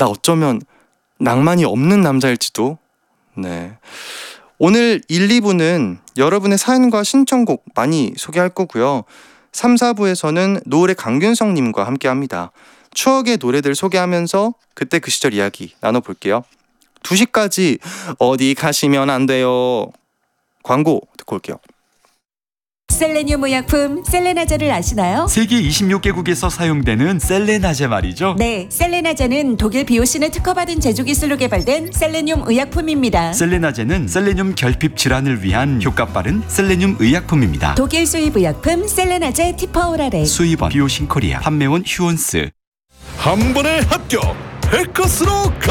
나 어쩌면 낭만이 없는 남자일지도. 네. 오늘 1, 2부는 여러분의 사연과 신청곡 많이 소개할 거고요. 3, 4부에서는 노을의 강균성님과 함께합니다. 추억의 노래들 소개하면서 그때 그 시절 이야기 나눠볼게요. 2시까지 어디 가시면 안 돼요. 광고 듣고 올게요. 셀레늄 의약품 셀레나제를 아시나요? 세계 26개국에서 사용되는 셀레나제 말이죠. 네, 셀레나제는 독일 비오신을 특허받은 제조기술로 개발된 셀레늄 의약품입니다. 셀레나제는 셀레늄 결핍 질환을 위한 효과 빠른 셀레늄 의약품입니다. 독일 수입 의약품 셀레나제 티퍼오라레. 수입원 비오신 코리아, 판매원 휴원스. 한 번에 합격! 백커스로 가!